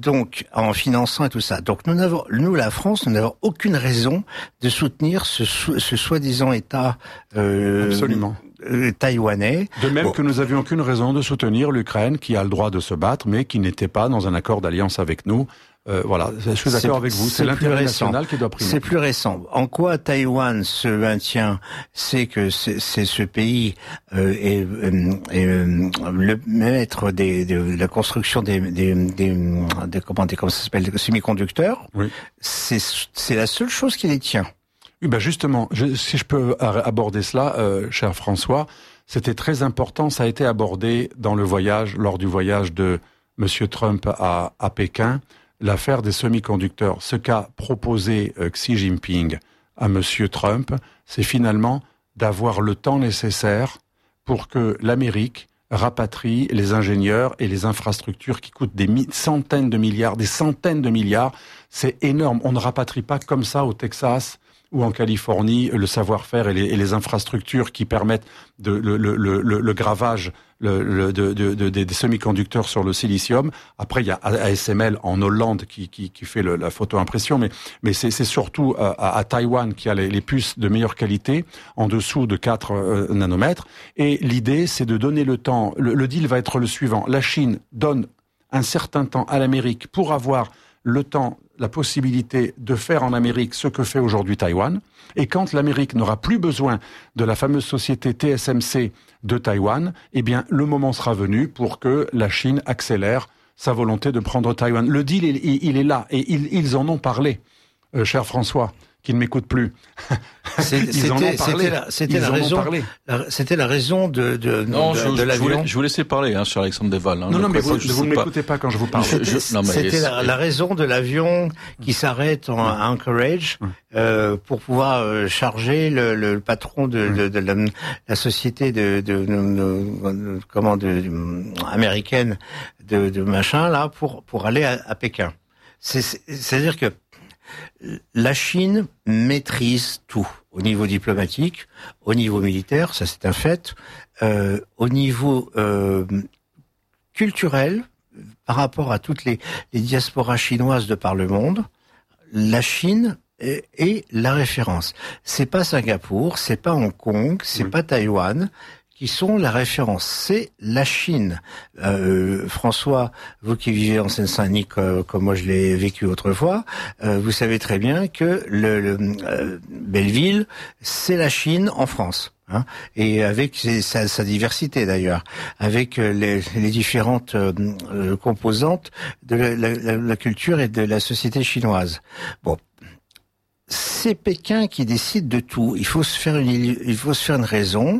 donc en finançant et tout ça. Donc nous, la France, nous n'avons aucune raison de soutenir ce soi-disant État Absolument. Taïwanais. De même que nous n'avions aucune raison de soutenir l'Ukraine, qui a le droit de se battre, mais qui n'était pas dans un accord d'alliance avec nous. Voilà, je suis d'accord avec vous. C'est l'intérêt national qui doit primer. C'est plus récent. En quoi Taïwan se maintient, c'est que c'est ce pays est le maître de la construction des comment ça s'appelle, des semi-conducteurs. Oui. C'est la seule chose qui les tient. Oui, ben justement, si je peux aborder cela, cher François, c'était très important. Ça a été abordé lors du voyage de Monsieur Trump à Pékin. L'affaire des semi-conducteurs. Ce qu'a proposé Xi Jinping à Monsieur Trump, c'est finalement d'avoir le temps nécessaire pour que l'Amérique rapatrie les ingénieurs et les infrastructures qui coûtent des centaines de milliards. C'est énorme. On ne rapatrie pas comme ça au Texas ou en Californie le savoir-faire et les infrastructures qui permettent le gravage des semi-conducteurs sur le silicium. Après, il y a ASML en Hollande qui fait la photo-impression, mais c'est surtout à Taïwan qui a les puces de meilleure qualité, en dessous de 4 nanomètres. Et l'idée, c'est de donner le temps. Le deal va être le suivant. La Chine donne un certain temps à l'Amérique pour avoir le temps, la possibilité de faire en Amérique ce que fait aujourd'hui Taïwan. Et quand l'Amérique n'aura plus besoin de la fameuse société TSMC de Taïwan, eh bien, le moment sera venu pour que la Chine accélère sa volonté de prendre Taïwan. Le deal, il est là. Et ils en ont parlé, cher François, qui ne m'écoute plus. Ils en ont parlé. C'était la raison de l'avion. Je vous laissais parler, sur Alexandre Deval. Non, mais vous ne m'écoutez pas quand je vous parle. C'était la raison de l'avion qui s'arrête à Anchorage pour pouvoir charger le patron de la société américaine de machin là pour aller à Pékin. C'est-à-dire que la Chine maîtrise tout, au niveau diplomatique, au niveau militaire, ça c'est un fait, au niveau culturel, par rapport à toutes les diasporas chinoises de par le monde, la Chine est la référence. C'est pas Singapour, c'est pas Hong Kong, c'est pas Taïwan qui sont la référence, c'est la Chine. François, vous qui vivez en Seine-Saint-Denis comme moi je l'ai vécu autrefois, vous savez très bien que Belleville, c'est la Chine en France. Et avec sa diversité d'ailleurs, avec les différentes composantes de la culture et de la société chinoise. Bon. C'est Pékin qui décide de tout. Il faut se faire une raison.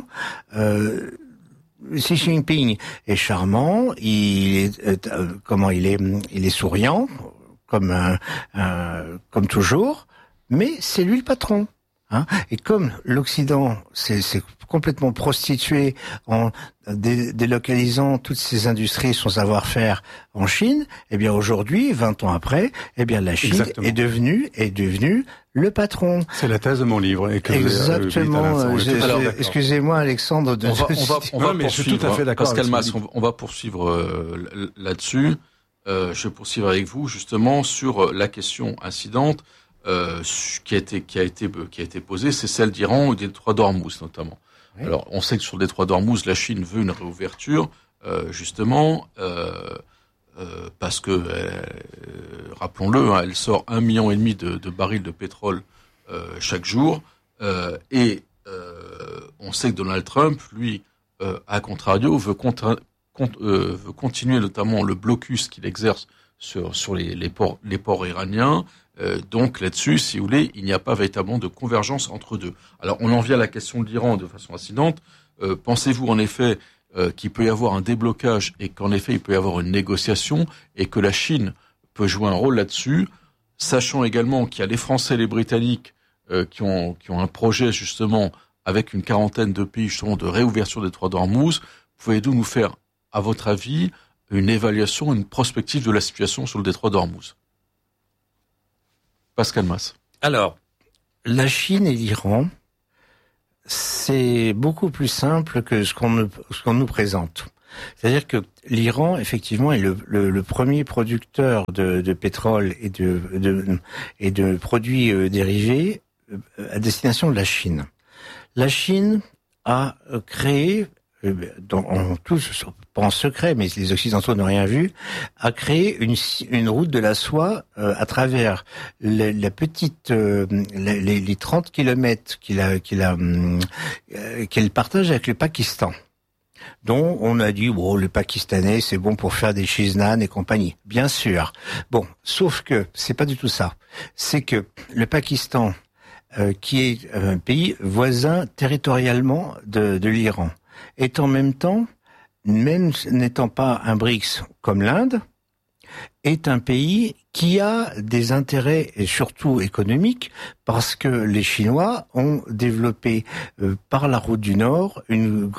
Xi Jinping est charmant. Il est souriant, comme toujours. Mais c'est lui le patron. Et comme l'Occident c'est complètement prostitué en délocalisant toutes ces industries, son savoir-faire en Chine, eh bien aujourd'hui, 20 ans après, eh bien la Chine est devenue le patron. C'est la thèse de mon livre. Et que exactement. Excusez-moi, Alexandre. On va mais je suis tout à fait d'accord. Pascal Mas, on va poursuivre là-dessus. Je vais poursuivre avec vous justement sur la question incidente qui a été posée, c'est celle d'Iran ou des détroit d'Ormuz notamment. Oui. Alors, on sait que sur le détroit d'Ormuz, la Chine veut une réouverture, justement, parce que, rappelons-le, elle sort 1,5 million de barils de pétrole chaque jour, et on sait que Donald Trump, lui, à contrario, veut continuer notamment le blocus qu'il exerce sur les ports iraniens. Donc là-dessus, si vous voulez, il n'y a pas véritablement de convergence entre deux. Alors on en vient à la question de l'Iran de façon incidente. Pensez-vous en effet qu'il peut y avoir un déblocage et qu'en effet il peut y avoir une négociation et que la Chine peut jouer un rôle là-dessus, sachant également qu'il y a les Français et les Britanniques qui ont un projet justement avec une quarantaine de pays justement de réouverture des détroit d'Ormuz. Pouvez-vous nous faire, à votre avis, une évaluation, une prospective de la situation sur le détroit d'Ormuz? Pascal Mas. Alors, la Chine et l'Iran, c'est beaucoup plus simple que ce qu'on nous présente. C'est-à-dire que l'Iran, effectivement, est le premier producteur de pétrole et de produits dérivés à destination de la Chine. La Chine a créé, pas en secret, mais les Occidentaux n'ont rien vu, a créé une route de la soie à travers les 30 kilomètres qu'elle partage avec le Pakistan, dont on a dit le Pakistanais c'est bon pour faire des cheese naan et compagnie. Bien sûr. Bon, sauf que c'est pas du tout ça. C'est que le Pakistan, qui est un pays voisin territorialement de l'Iran, est en même temps, même n'étant pas un BRICS comme l'Inde, est un pays qui a des intérêts, et surtout économiques, parce que les Chinois ont développé par la route du Nord une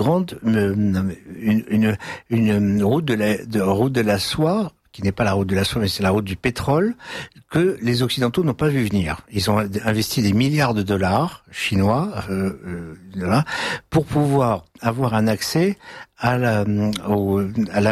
route de la soie, qui n'est pas la route de la soie, mais c'est la route du pétrole, que les Occidentaux n'ont pas vu venir. Ils ont investi des milliards de dollars chinois pour pouvoir avoir un accès aux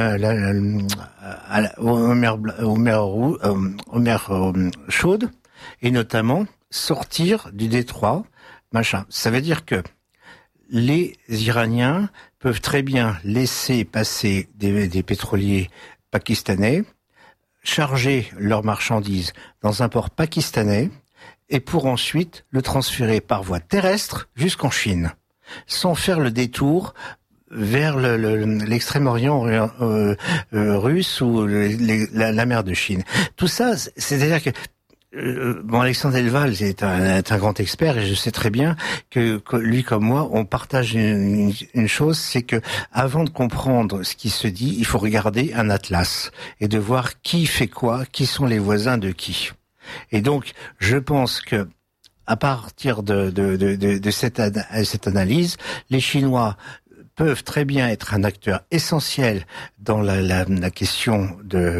mers chaudes, et notamment sortir du détroit, machin. Ça veut dire que les Iraniens peuvent très bien laisser passer des pétroliers pakistanais, charger leurs marchandises dans un port pakistanais et pour ensuite le transférer par voie terrestre jusqu'en Chine, sans faire le détour vers l'extrême-orient russe ou la mer de Chine. Tout ça, c'est-à-dire que Alexandre Delval est un grand expert, et je sais très bien que lui comme moi, on partage une chose, c'est que avant de comprendre ce qui se dit, il faut regarder un atlas et de voir qui fait quoi, qui sont les voisins de qui. Et donc, je pense que à partir de cette analyse, les Chinois peuvent très bien être un acteur essentiel dans la question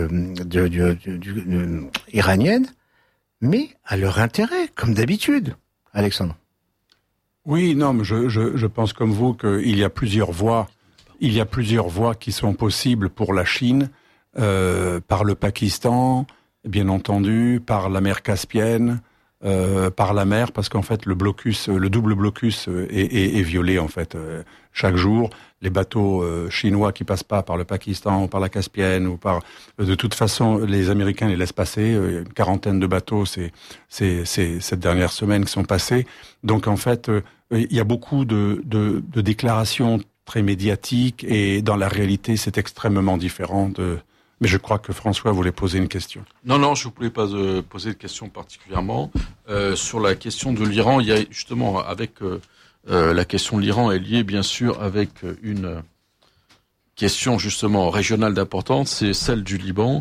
iranienne, mais à leur intérêt, comme d'habitude, Alexandre. Oui, non, mais je pense comme vous qu'il y a plusieurs voies. Il y a plusieurs voies qui sont possibles pour la Chine, par le Pakistan, bien entendu, par la mer Caspienne, par la mer, parce qu'en fait le double blocus est violé en fait chaque jour. Les bateaux chinois qui passent pas par le Pakistan ou par la Caspienne ou de toute façon les Américains les laissent passer. Une quarantaine de bateaux c'est cette dernière semaine qui sont passés. Donc en fait il y a beaucoup de déclarations très médiatiques, et dans la réalité c'est extrêmement différent de. Mais je crois que François voulait poser une question. Non, je ne voulais pas poser de question particulièrement. Sur la question de l'Iran, il y a justement, avec la question de l'Iran est liée bien sûr avec une question justement régionale d'importance, c'est celle du Liban.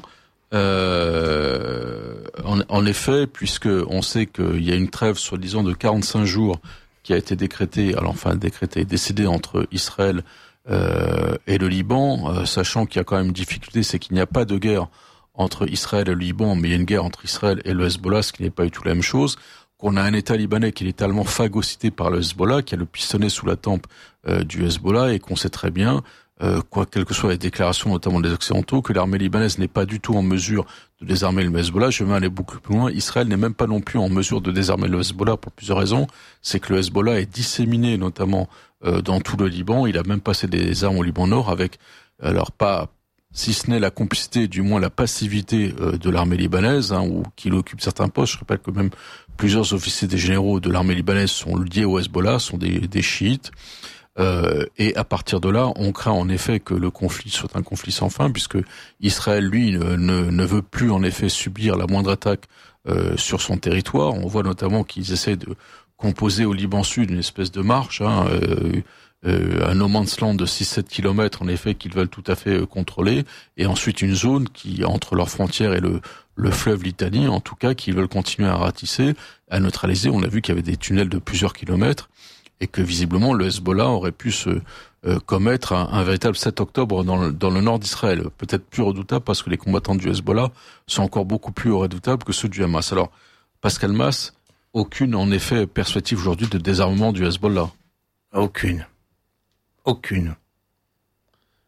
En effet, puisque on sait qu'il y a une trêve soi-disant de 45 jours qui a été décrétée décidée entre Israël et le Liban, sachant qu'il y a quand même une difficulté, c'est qu'il n'y a pas de guerre entre Israël et le Liban, mais il y a une guerre entre Israël et le Hezbollah, ce qui n'est pas du tout la même chose, qu'on a un État libanais qui est littéralement phagocyté par le Hezbollah, qui a le pistolet sous la tempe du Hezbollah, et qu'on sait très bien, quelles que soient les déclarations notamment des Occidentaux, que l'armée libanaise n'est pas du tout en mesure de désarmer le Hezbollah. Je vais aller beaucoup plus loin. Israël n'est même pas non plus en mesure de désarmer le Hezbollah pour plusieurs raisons. C'est que le Hezbollah est disséminé notamment dans tout le Liban. Il a même passé des armes au Liban Nord avec, alors pas, si ce n'est la complicité, du moins la passivité de l'armée libanaise, ou qu'il occupe certains postes. Je rappelle que même plusieurs officiers des généraux de l'armée libanaise sont liés au Hezbollah, sont des chiites. Et à partir de là, on craint en effet que le conflit soit un conflit sans fin, puisque Israël, lui, ne veut plus en effet subir la moindre attaque sur son territoire. On voit notamment qu'ils essaient de composer au Liban Sud une espèce de marche, un no man's land de 6-7 kilomètres, en effet, qu'ils veulent tout à fait contrôler, et ensuite une zone qui, entre leurs frontières et le fleuve Litanie, en tout cas, qu'ils veulent continuer à ratisser, à neutraliser. On a vu qu'il y avait des tunnels de plusieurs kilomètres, et que visiblement le Hezbollah aurait pu se commettre un véritable 7 octobre dans le nord d'Israël. Peut-être plus redoutable parce que les combattants du Hezbollah sont encore beaucoup plus redoutables que ceux du Hamas. Alors, Pascal Mas, aucune en effet perspective aujourd'hui de désarmement du Hezbollah. Aucune.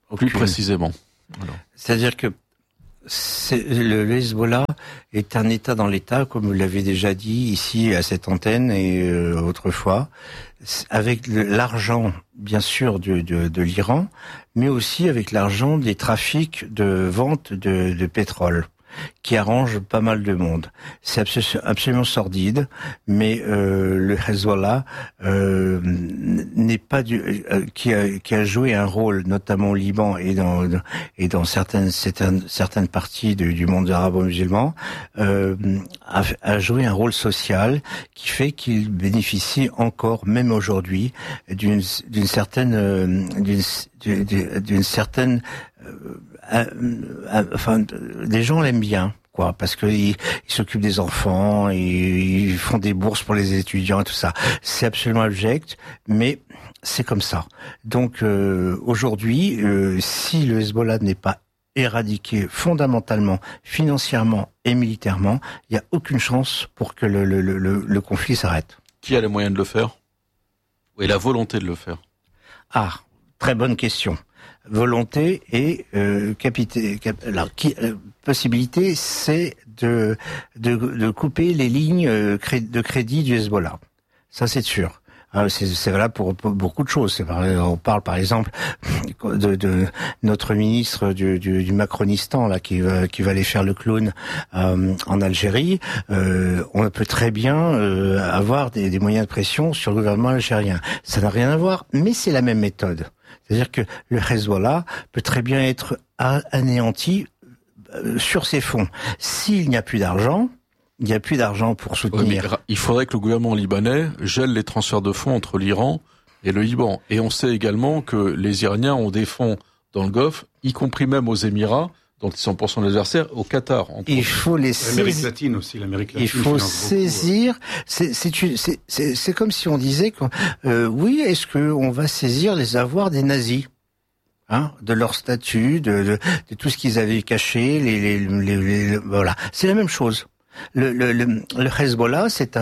Plus précisément. Alors. C'est-à-dire que le Hezbollah est un État dans l'État, comme vous l'avez déjà dit ici à cette antenne et autrefois, avec l'argent, bien sûr, de l'Iran, mais aussi avec l'argent des trafics de vente de pétrole, qui arrange pas mal de monde. C'est absolument sordide, mais le Hezbollah n'est pas qui a joué un rôle, notamment au Liban et dans certaines parties du monde arabo-musulman, a joué un rôle social qui fait qu'il bénéficie encore, même aujourd'hui, d'une certaine enfin, des gens l'aiment bien, quoi, parce que ils s'occupent des enfants, ils font des bourses pour les étudiants et tout ça. C'est absolument abject, mais c'est comme ça. Donc aujourd'hui, si le Hezbollah n'est pas éradiqué fondamentalement, financièrement et militairement, il n'y a aucune chance pour que le conflit s'arrête. Qui a les moyens de le faire? Et la volonté de le faire? Ah, très bonne question. Volonté et possibilité, c'est de couper les lignes de crédit du Hezbollah. Ça, c'est sûr. C'est valable pour beaucoup de choses. On parle par exemple de notre ministre du Macronistan là qui va aller faire le clown en Algérie. On peut très bien avoir des moyens de pression sur le gouvernement algérien. Ça n'a rien à voir, mais c'est la même méthode. C'est-à-dire que le Hezbollah peut très bien être anéanti sur ses fonds. S'il n'y a plus d'argent, il n'y a plus d'argent pour soutenir. Oui, il faudrait que le gouvernement libanais gèle les transferts de fonds entre l'Iran et le Liban. Et on sait également que les Iraniens ont des fonds dans le Golfe, y compris même aux Émirats, dont ils sont pour son adversaire, au Qatar. Il faut les saisir. L'Amérique latine aussi, l'Amérique latine. Il faut saisir. C'est comme si on disait que oui, est-ce que on va saisir les avoirs des nazis, hein, de leur statut, de tout ce qu'ils avaient caché, voilà. C'est la même chose. Le Hezbollah, c'est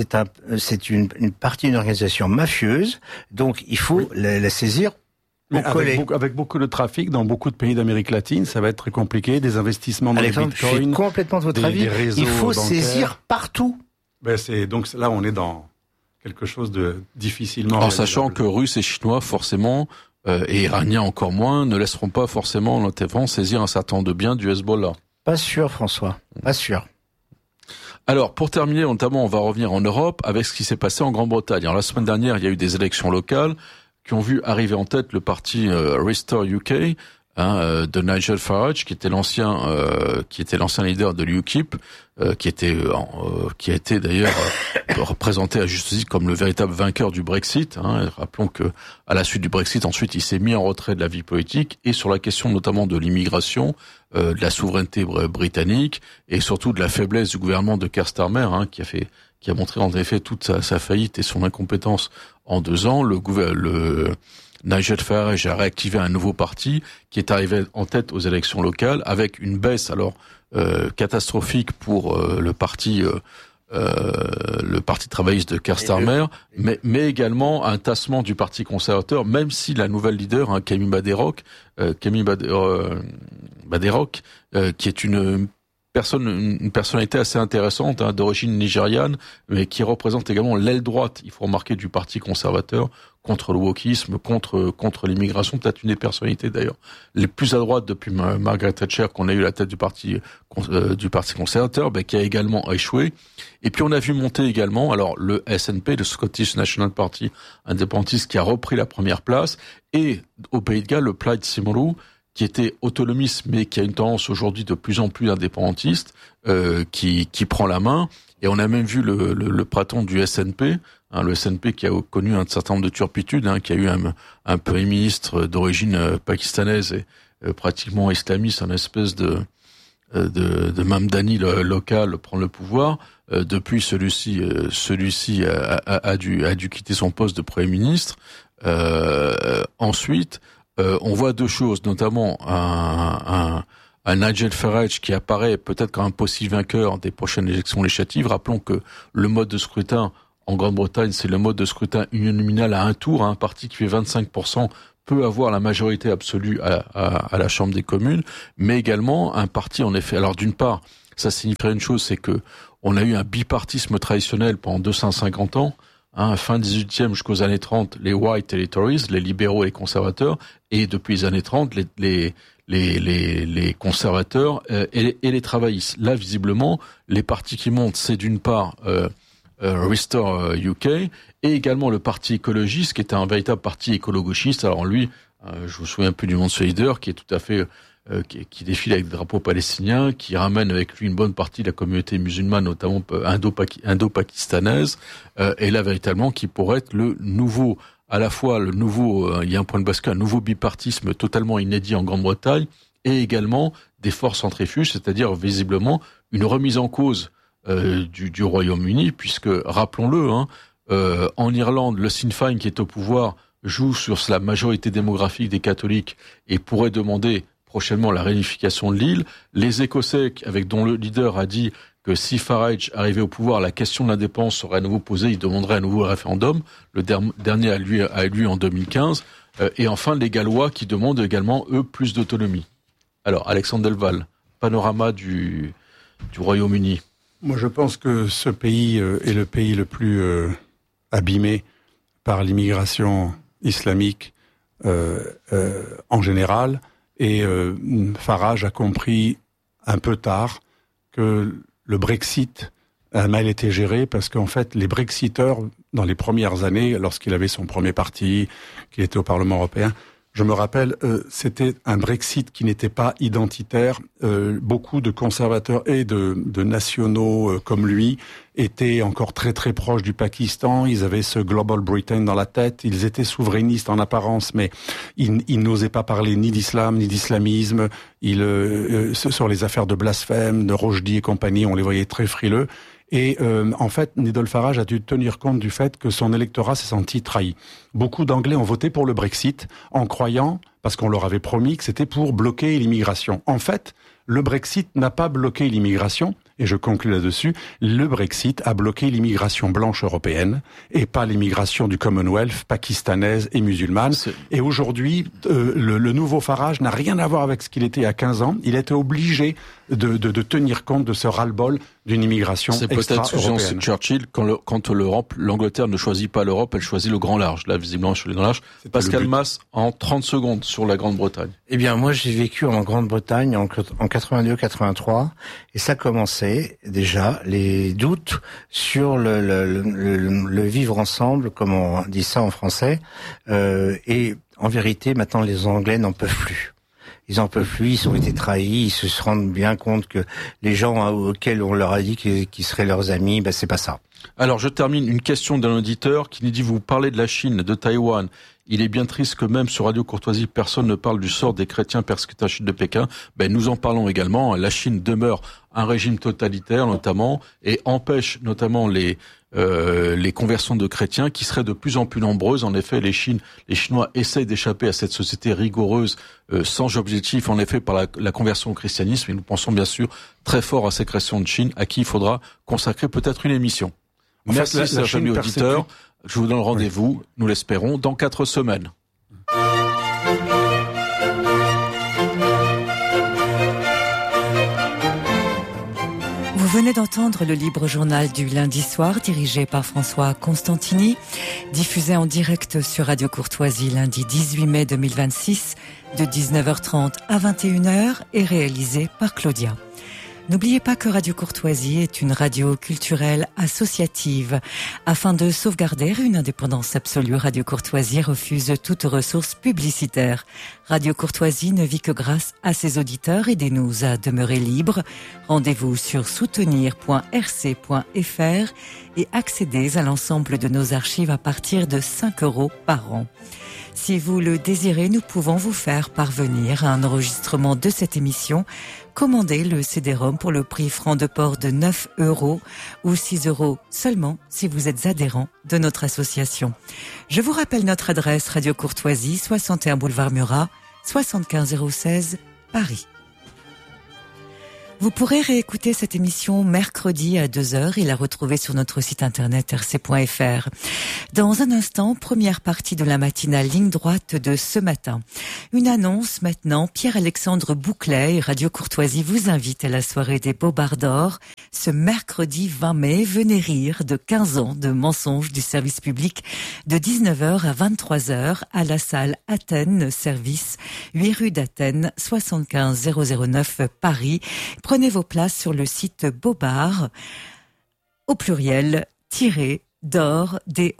une partie d'une organisation mafieuse, donc il faut la saisir. Mais avec beaucoup de trafic dans beaucoup de pays d'Amérique latine, ça va être très compliqué. Des investissements dans les bitcoins. Je suis complètement de votre avis. Il faut saisir partout. Donc là, on est dans quelque chose de difficilement. En sachant que Russes et Chinois, forcément, et Iraniens encore moins, ne laisseront pas forcément notamment saisir un certain nombre de biens du Hezbollah. Pas sûr, François. Pas sûr. Alors, pour terminer, notamment, on va revenir en Europe avec ce qui s'est passé en Grande-Bretagne. Alors, la semaine dernière, il y a eu des élections locales qui ont vu arriver en tête le parti Restore UK, de Nigel Farage, qui était l'ancien leader de l'UKIP, qui a été d'ailleurs représenté à juste titre comme le véritable vainqueur du Brexit. Rappelons que à la suite du Brexit, ensuite, il s'est mis en retrait de la vie politique et sur la question notamment de l'immigration, de la souveraineté britannique et surtout de la faiblesse du gouvernement de Keir Starmer, qui a montré en effet toute sa faillite et son incompétence en 2 ans. Le Nigel Farage a réactivé un nouveau parti qui est arrivé en tête aux élections locales avec une baisse catastrophique pour le parti travailliste de Keir Starmer, mais également un tassement du parti conservateur, même si la nouvelle leader, Camille Baderok, qui est une personnalité assez intéressante, d'origine nigériane, mais qui représente également l'aile droite, il faut remarquer, du parti conservateur, contre le wokisme, contre l'immigration, peut-être une des personnalités d'ailleurs les plus à droite depuis Margaret Thatcher qu'on a eu à la tête du parti conservateur, qui a également échoué. Et puis on a vu monter également alors le SNP, le Scottish National Party indépendantiste, qui a repris la première place, et au Pays de Galles le Plaid Cymru, qui était autonomiste mais qui a une tendance aujourd'hui de plus en plus indépendantiste, qui prend la main. Et on a même vu le patron du SNP, le SNP qui a connu un certain nombre de turpitudes, qui a eu un premier ministre d'origine pakistanaise et pratiquement islamiste, une espèce de Mamdani local prendre le pouvoir. Depuis celui-ci a dû quitter son poste de premier ministre. Ensuite, on voit 2 choses, notamment un Nigel Farage qui apparaît peut-être comme un possible vainqueur des prochaines élections législatives. Rappelons que le mode de scrutin en Grande-Bretagne, c'est le mode de scrutin uninominal à un tour, un parti qui fait 25% peut avoir la majorité absolue à la Chambre des communes, mais également un parti, en effet. Alors d'une part, ça signifierait une chose, c'est que on a eu un bipartisme traditionnel pendant 250 ans, fin 18e jusqu'aux années 30, les white territories, les libéraux et les conservateurs, et depuis les années 30, les conservateurs et les travaillistes. Là, visiblement, les partis qui montent, c'est d'une part Restore UK, et également le parti écologiste, qui est un véritable parti écolo-gauchiste. Alors lui, je me souviens plus du nom de ce leader, qui est tout à fait qui défile avec des drapeaux palestiniens, qui ramène avec lui une bonne partie de la communauté musulmane, notamment indo-pakistanaise, et là véritablement qui pourrait être le nouveau, à la fois le nouveau, il y a un point de bascule, un nouveau bipartisme totalement inédit en Grande-Bretagne, et également des forces centrifuges, c'est-à-dire visiblement une remise en cause du Royaume-Uni, puisque rappelons-le, en Irlande, le Sinn Féin qui est au pouvoir joue sur la majorité démographique des catholiques et pourrait demander prochainement la réunification de l'île. Les Écossais, avec dont le leader a dit que si Farage arrivait au pouvoir, la question de l'indépendance serait à nouveau posée, il demanderait un nouveau référendum. Le dernier a eu lieu en 2015. Et enfin, les Gallois qui demandent également, eux, plus d'autonomie. Alors, Alexandre Delval, panorama du Royaume-Uni. Moi, je pense que ce pays est le pays le plus abîmé par l'immigration islamique en général. Et Farage a compris un peu tard que le Brexit a mal été géré parce qu'en fait, les Brexiteurs, dans les premières années, lorsqu'il avait son premier parti, qu'il était au Parlement européen, je me rappelle, c'était un Brexit qui n'était pas identitaire. Beaucoup de conservateurs et de nationaux comme lui étaient encore très très proches du Pakistan. Ils avaient ce Global Britain dans la tête. Ils étaient souverainistes en apparence, mais ils n'osaient pas parler ni d'islam ni d'islamisme. Sur les affaires de blasphème, de Rochdy et compagnie, on les voyait très frileux. Et en fait, Nigel Farage a dû tenir compte du fait que son électorat s'est senti trahi. Beaucoup d'Anglais ont voté pour le Brexit en croyant, parce qu'on leur avait promis que c'était pour bloquer l'immigration. En fait, le Brexit n'a pas bloqué l'immigration, et je conclus là-dessus, le Brexit a bloqué l'immigration blanche européenne et pas l'immigration du Commonwealth pakistanaise et musulmane. Et aujourd'hui, le nouveau Farage n'a rien à voir avec ce qu'il était il y a 15 ans. Il était obligé de tenir compte de ce ras-le-bol d'une immigration extra-européenne. C'est peut-être ce Churchill, quand l'Angleterre ne choisit pas l'Europe, elle choisit le grand large. Là, visiblement, sur le grand large. Pascal Mas, en 30 secondes sur la Grande-Bretagne. Eh bien, moi, j'ai vécu en Grande-Bretagne en 82-83, et ça commençait déjà les doutes sur le vivre ensemble, comme on dit ça en français. Et en vérité, maintenant, les Anglais n'en peuvent plus. Ils en peuvent plus, ils ont été trahis, ils se rendent bien compte que les gens auxquels on leur a dit qu'ils seraient leurs amis, ben c'est pas ça. Alors je termine, une question d'un auditeur qui nous dit, vous parlez de la Chine, de Taïwan, il est bien triste que même sur Radio Courtoisie, personne ne parle du sort des chrétiens persécutés à la Chine de Pékin. Ben nous en parlons également, la Chine demeure un régime totalitaire notamment, et empêche notamment les conversions de chrétiens qui seraient de plus en plus nombreuses. En effet, les Chinois essayent d'échapper à cette société rigoureuse, sans objectif, en effet, par la conversion au christianisme. Et nous pensons bien sûr très fort à ces chrétiens de Chine, à qui il faudra consacrer peut-être une émission. Merci, chers amis auditeurs. Je vous donne rendez-vous, nous l'espérons, dans 4 semaines. Vous venez d'entendre le Libre Journal du lundi soir, dirigé par François Constantini, diffusé en direct sur Radio Courtoisie lundi 18 mai 2026, de 19h30 à 21h et réalisé par Claudia. N'oubliez pas que Radio Courtoisie est une radio culturelle associative. Afin de sauvegarder une indépendance absolue, Radio Courtoisie refuse toute ressource publicitaire. Radio Courtoisie ne vit que grâce à ses auditeurs. Aidez-nous à demeurer libres. Rendez-vous sur soutenir.rc.fr et accédez à l'ensemble de nos archives à partir de 5 € par an. Si vous le désirez, nous pouvons vous faire parvenir un enregistrement de cette émission. Commandez le CD-ROM pour le prix franc de port de 9 € ou 6 € seulement si vous êtes adhérent de notre association. Je vous rappelle notre adresse Radio Courtoisie, 61 boulevard Murat, 75 016, Paris. Vous pourrez réécouter cette émission mercredi à 2h et la retrouver sur notre site internet rc.fr. Dans un instant, première partie de la matinale ligne droite de ce matin. Une annonce maintenant, Pierre-Alexandre Bouclet et Radio Courtoisie vous invite à la soirée des Bobards d'Or. Ce mercredi 20 mai, venez rire de 15 ans de mensonges du service public de 19h à 23h à la salle Athènes, service 8 rue d'Athènes, 75 009 Paris. Prenez vos places sur le site Bobard, au pluriel, -d'or.fr.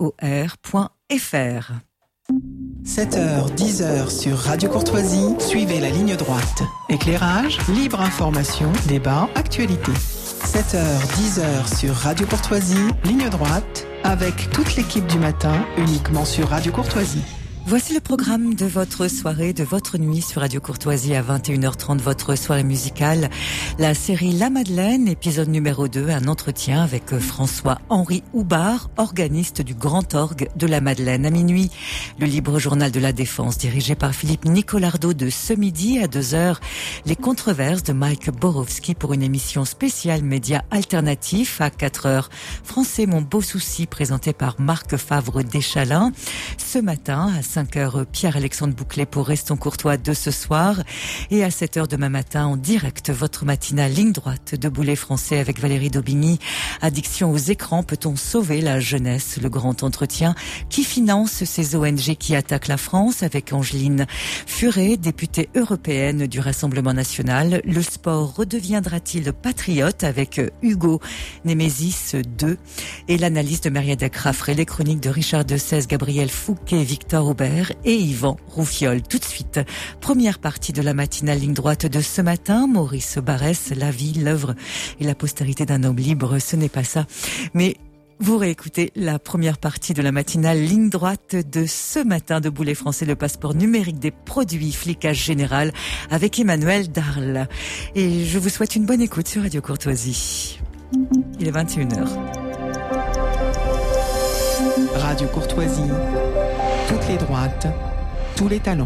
7h, 10h sur Radio Courtoisie, suivez la ligne droite. Éclairage, libre information, débat, actualité. 7h, 10h sur Radio Courtoisie, ligne droite, avec toute l'équipe du matin, uniquement sur Radio Courtoisie. Voici le programme de votre soirée, de votre nuit sur Radio Courtoisie à 21h30, votre soirée musicale. La série La Madeleine, épisode numéro 2, un entretien avec François-Henri Houbard, organiste du Grand Orgue de la Madeleine. À minuit, le libre journal de la Défense, dirigé par Philippe Nicolardo de ce midi à 2h. Les controverses de Mike Borowski pour une émission spéciale média alternatif à 4h. Français, mon beau souci, présenté par Marc Favre Deschalins. Ce matin, à 5h, Pierre-Alexandre Bouclet pour Restons Courtois de ce soir. Et à 7h demain matin, en direct, votre matinale ligne droite de Boulet Français avec Valérie Daubigny. Addiction aux écrans, peut-on sauver la jeunesse? Le grand entretien qui finance ces ONG qui attaquent la France avec Angeline Furet, députée européenne du Rassemblement National. Le sport redeviendra-t-il patriote avec Hugo Némésis 2 et l'analyse de Myriam Craffré, les chroniques de Richard Dessès, Gabriel Fouquet, Victor Aubert et Yvan Roufiol. Tout de suite, première partie de la matinale ligne droite de ce matin. Maurice Barrès, la vie, l'œuvre et la postérité d'un homme libre, ce n'est pas ça. Mais vous réécoutez la première partie de la matinale ligne droite de ce matin de Boulet Français, le passeport numérique des produits, flicage général avec Emmanuel Darl. Et je vous souhaite une bonne écoute sur Radio Courtoisie. Il est 21h. Radio Courtoisie, toutes les droites, tous les talents.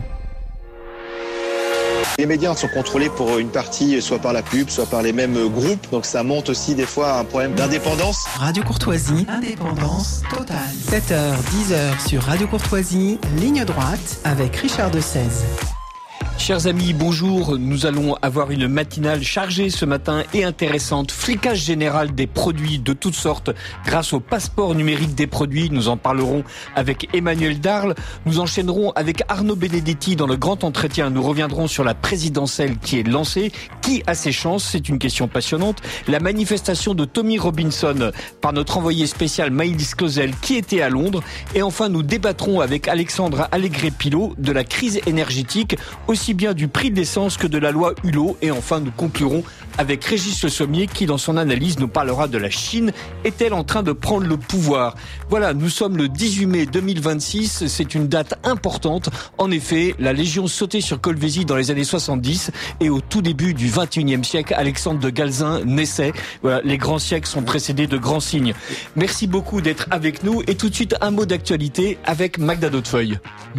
Les médias sont contrôlés pour une partie soit par la pub, soit par les mêmes groupes. Donc ça monte aussi des fois à un problème d'indépendance. Radio Courtoisie, indépendance totale. 7h, 10h sur Radio Courtoisie, ligne droite avec Richard Dessès. Chers amis, bonjour. Nous allons avoir une matinale chargée ce matin et intéressante. Flicage général des produits de toutes sortes grâce au passeport numérique des produits. Nous en parlerons avec Emmanuel Darl. Nous enchaînerons avec Arnaud Benedetti dans le grand entretien. Nous reviendrons sur la présidentielle qui est lancée. Qui a ses chances? C'est une question passionnante. La manifestation de Tommy Robinson par notre envoyé spécial Maïlis Clausel qui était à Londres. Et enfin, nous débattrons avec Alexandra Allégret-Pilot de la crise énergétique, aussi bien du prix de l'essence que de la loi Hulot. Et enfin, nous conclurons avec Régis Le Sommier qui, dans son analyse, nous parlera de la Chine. Est-elle en train de prendre le pouvoir? Voilà, nous sommes le 18 mai 2026. C'est une date importante. En effet, la Légion sautait sur Colvézi dans les années 70 et au tout début du 21e siècle, Alexandre de Galzin naissait. Voilà, les grands siècles sont précédés de grands signes. Merci beaucoup d'être avec nous et tout de suite un mot d'actualité avec Magda Dautefeuille.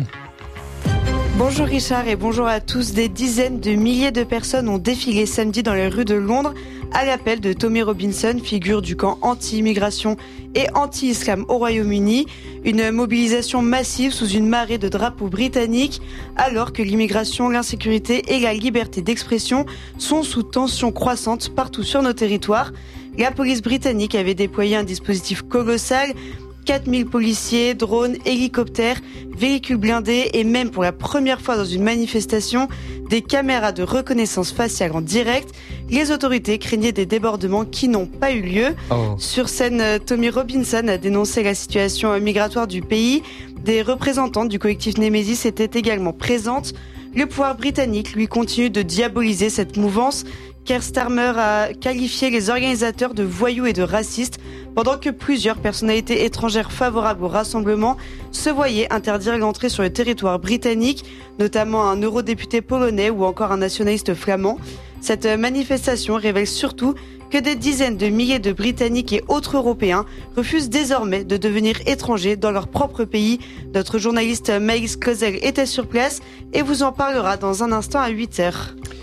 Bonjour Richard et bonjour à tous. Des dizaines de milliers de personnes ont défilé samedi dans les rues de Londres à l'appel de Tommy Robinson, figure du camp anti-immigration et anti-islam au Royaume-Uni. Une mobilisation massive sous une marée de drapeaux britanniques alors que l'immigration, l'insécurité et la liberté d'expression sont sous tension croissante partout sur nos territoires. La police britannique avait déployé un dispositif colossal. 4000 policiers, drones, hélicoptères, véhicules blindés et même pour la première fois dans une manifestation, des caméras de reconnaissance faciale en direct. Les autorités craignaient des débordements qui n'ont pas eu lieu. Sur scène, Tommy Robinson a dénoncé la situation migratoire du pays. Des représentantes du collectif Némésis étaient également présentes. Le pouvoir britannique, lui, continue de diaboliser cette mouvance. Keir Starmer a qualifié les organisateurs de voyous et de racistes, pendant que plusieurs personnalités étrangères favorables au rassemblement se voyaient interdire l'entrée sur le territoire britannique, notamment un eurodéputé polonais ou encore un nationaliste flamand. Cette manifestation révèle surtout que des dizaines de milliers de Britanniques et autres Européens refusent désormais de devenir étrangers dans leur propre pays. Notre journaliste Maïlis Clausel était sur place et vous en parlera dans un instant à 8h.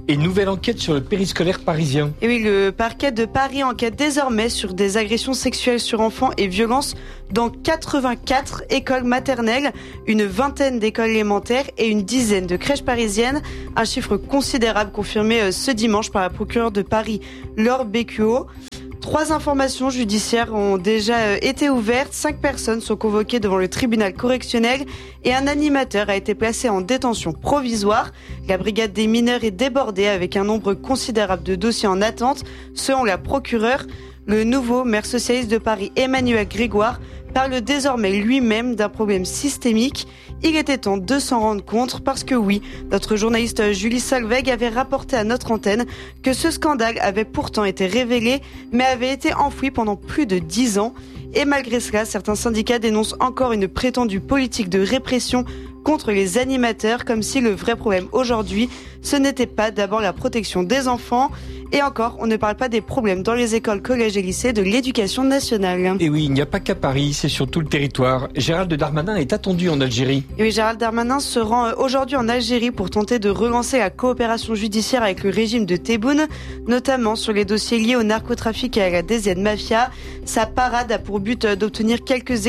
Et nouvelle enquête sur le périscolaire parisien. Et oui, le parquet de Paris enquête désormais sur des agressions sexuelles sur enfants et violences dans 84 écoles maternelles, une vingtaine d'écoles élémentaires et une dizaine de crèches parisiennes. Un chiffre considérable confirmé ce dimanche par la procureure de Paris, Laure Bécuot. 3 informations judiciaires ont déjà été ouvertes, 5 personnes sont convoquées devant le tribunal correctionnel et un animateur a été placé en détention provisoire. La brigade des mineurs est débordée avec un nombre considérable de dossiers en attente. Selon la procureure, le nouveau maire socialiste de Paris, Emmanuel Grégoire, parle désormais lui-même d'un problème systémique. Il était temps de s'en rendre compte parce que oui, notre journaliste Julie Solveig avait rapporté à notre antenne que ce scandale avait pourtant été révélé mais avait été enfoui pendant plus de 10 ans. Et malgré cela, certains syndicats dénoncent encore une prétendue politique de répression contre les animateurs, comme si le vrai problème aujourd'hui, ce n'était pas d'abord la protection des enfants. Et encore, on ne parle pas des problèmes dans les écoles, collèges et lycées de l'éducation nationale. Et oui, il n'y a pas qu'à Paris, c'est sur tout le territoire. Gérald Darmanin est attendu en Algérie. Et oui, Gérald Darmanin se rend aujourd'hui en Algérie pour tenter de relancer la coopération judiciaire avec le régime de Tebboune, notamment sur les dossiers liés au narcotrafic et à la DZ Mafia. Sa parade a pour but d'obtenir quelques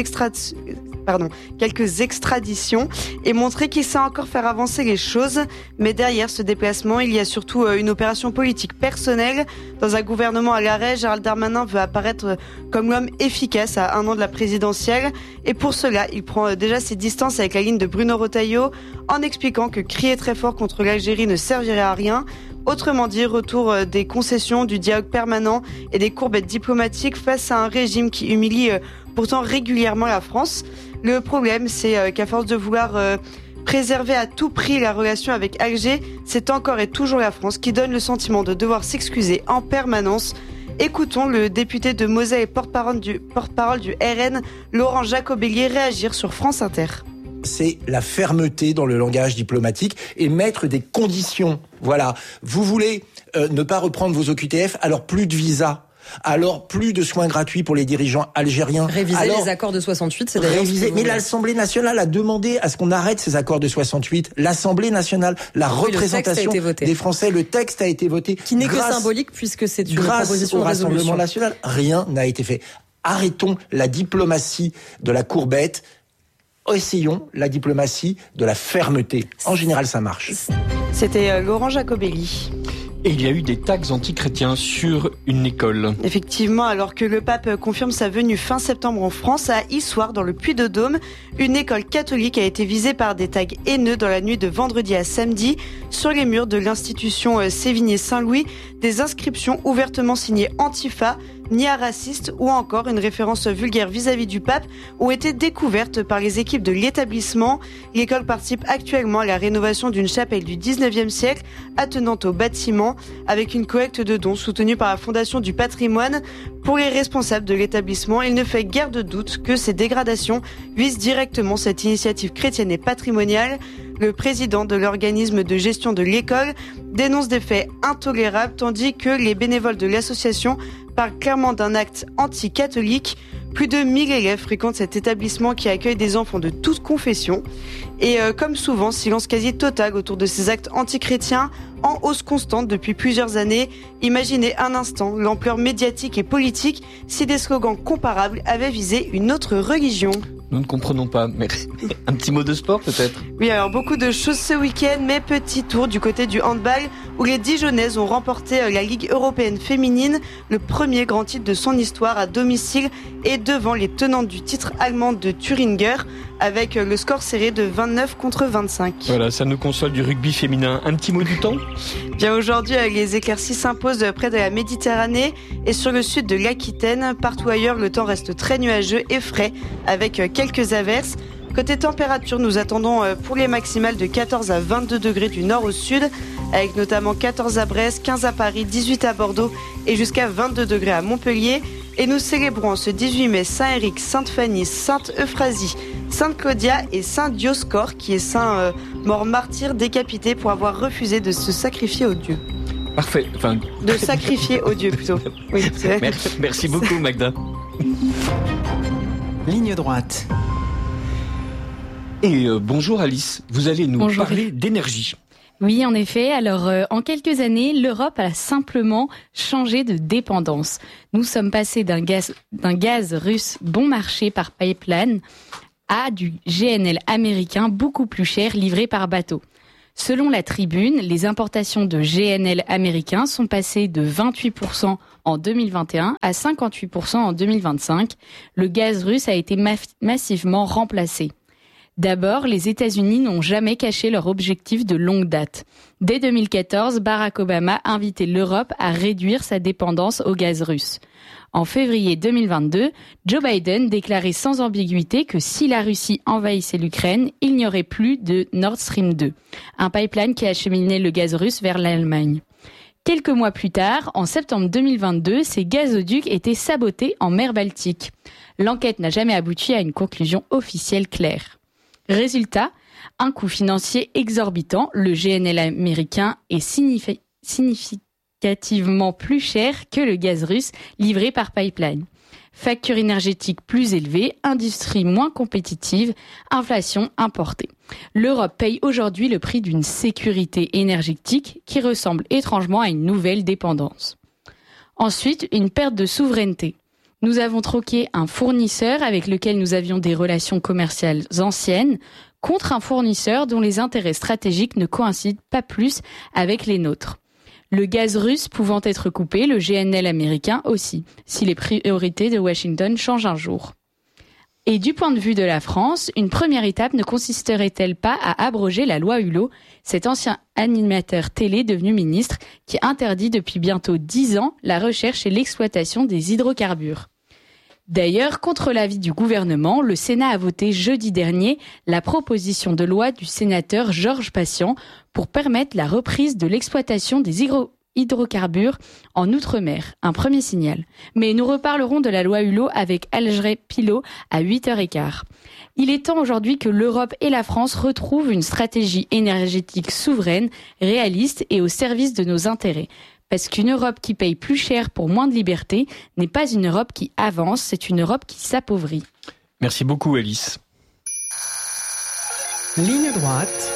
extraditions et montrer qu'il sait encore faire avancer les choses. Mais derrière ce déplacement, il y a surtout une opération politique personnelle. Dans un gouvernement à l'arrêt, Gérald Darmanin veut apparaître comme l'homme efficace à 1 an de la présidentielle. Et pour cela, il prend déjà ses distances avec la ligne de Bruno Retailleau en expliquant que crier très fort contre l'Algérie ne servirait à rien. Autrement dit, retour des concessions, du dialogue permanent et des courbettes diplomatiques face à un régime qui humilie pourtant régulièrement la France. Le problème, c'est qu'à force de vouloir préserver à tout prix la relation avec Alger, c'est encore et toujours la France qui donne le sentiment de devoir s'excuser en permanence. Écoutons le député de Moselle et porte-parole du RN, Laurent Jacobellier, réagir sur France Inter. C'est la fermeté dans le langage diplomatique et mettre des conditions. Voilà. Vous voulez ne pas reprendre vos OQTF, alors plus de visa. Alors plus de soins gratuits pour les dirigeants algériens. Réviser les accords de 68, c'est d'ailleurs mais l'Assemblée nationale a demandé à ce qu'on arrête ces accords de 68. L'Assemblée nationale, la représentation des Français, le texte a été voté. Qui n'est que symbolique puisque c'est une proposition de résolution. Grâce au Rassemblement national, rien n'a été fait. Arrêtons la diplomatie de la courbette. Essayons la diplomatie de la fermeté. En général, ça marche. C'était Laurent Jacobelli. Et il y a eu des tags antichrétiens sur une école. Effectivement, alors que le pape confirme sa venue fin septembre en France, à Issoire, dans le Puy-de-Dôme, une école catholique a été visée par des tags haineux dans la nuit de vendredi à samedi. Sur les murs de l'institution Sévigné-Saint-Louis, des inscriptions ouvertement signées Antifa, Nia raciste ou encore une référence vulgaire vis-à-vis du pape ont été découvertes par les équipes de l'établissement. L'école participe actuellement à la rénovation d'une chapelle du 19e siècle attenante au bâtiment avec une collecte de dons soutenue par la Fondation du patrimoine. Pour les responsables de l'établissement, il ne fait guère de doute que ces dégradations visent directement cette initiative chrétienne et patrimoniale. Le président de l'organisme de gestion de l'école dénonce des faits intolérables tandis que les bénévoles de l'association parlent clairement d'un acte anti-catholique. Plus de 1000 élèves fréquentent cet établissement qui accueille des enfants de toutes confessions. Et comme souvent, silence quasi total autour de ces actes antichrétiens en hausse constante depuis plusieurs années. Imaginez un instant l'ampleur médiatique et politique si des slogans comparables avaient visé une autre religion. Nous ne comprenons pas, mais un petit mot de sport peut-être. Oui, alors beaucoup de choses ce week-end, mais petit tour du côté du handball où les Dijonnaises ont remporté la Ligue européenne féminine, le premier grand titre de son histoire à domicile et devant les tenantes du titre allemandes de Thüringer avec le score serré de 29-25. Voilà, ça nous console du rugby féminin. Un petit mot du temps ? Bien aujourd'hui, les éclaircies s'imposent près de la Méditerranée et sur le sud de l'Aquitaine. Partout ailleurs, le temps reste très nuageux et frais avec quelques averses. Côté température, nous attendons pour les maximales de 14 à 22 degrés du nord au sud, avec notamment 14 à Brest, 15 à Paris, 18 à Bordeaux et jusqu'à 22 degrés à Montpellier. Et nous célébrons ce 18 mai Saint-Éric, Sainte-Fanny, Sainte-Euphrasie, Sainte-Claudia et Saint-Dioscore, qui est saint mort martyr décapité pour avoir refusé de se sacrifier aux dieux. Parfait. Enfin... De sacrifier aux dieux plutôt. Oui, merci beaucoup Magda. Ligne droite. Et bonjour Alice, vous allez nous parler d'énergie. Oui, en effet. Alors, en quelques années, l'Europe a simplement changé de dépendance. Nous sommes passés d'un gaz russe bon marché par pipeline à du GNL américain beaucoup plus cher livré par bateau. Selon la Tribune, les importations de GNL américains sont passées de 28% en 2021 à 58% en 2025. Le gaz russe a été massivement remplacé. D'abord, les États-Unis n'ont jamais caché leur objectif de longue date. Dès 2014, Barack Obama a invité l'Europe à réduire sa dépendance au gaz russe. En février 2022, Joe Biden déclarait sans ambiguïté que si la Russie envahissait l'Ukraine, il n'y aurait plus de Nord Stream 2, un pipeline qui acheminait le gaz russe vers l'Allemagne. Quelques mois plus tard, en septembre 2022, ces gazoducs étaient sabotés en mer Baltique. L'enquête n'a jamais abouti à une conclusion officielle claire. Résultat, un coût financier exorbitant, le GNL américain est significativement plus cher que le gaz russe livré par pipeline. Facture énergétique plus élevée, industrie moins compétitive, inflation importée. L'Europe paye aujourd'hui le prix d'une sécurité énergétique qui ressemble étrangement à une nouvelle dépendance. Ensuite, une perte de souveraineté. Nous avons troqué un fournisseur avec lequel nous avions des relations commerciales anciennes contre un fournisseur dont les intérêts stratégiques ne coïncident pas plus avec les nôtres. Le gaz russe pouvant être coupé, le GNL américain aussi, si les priorités de Washington changent un jour. Et du point de vue de la France, une première étape ne consisterait-elle pas à abroger la loi Hulot, cet ancien animateur télé devenu ministre qui interdit depuis bientôt 10 ans la recherche et l'exploitation des hydrocarbures? D'ailleurs, contre l'avis du gouvernement, le Sénat a voté jeudi dernier la proposition de loi du sénateur Georges Patient pour permettre la reprise de l'exploitation des hydrocarbures en Outre-mer. Un premier signal. Mais nous reparlerons de la loi Hulot avec Algeré Pilot à 8h15. Il est temps aujourd'hui que l'Europe et la France retrouvent une stratégie énergétique souveraine, réaliste et au service de nos intérêts. Parce qu'une Europe qui paye plus cher pour moins de liberté n'est pas une Europe qui avance, c'est une Europe qui s'appauvrit. Merci beaucoup, Alice. Ligne droite.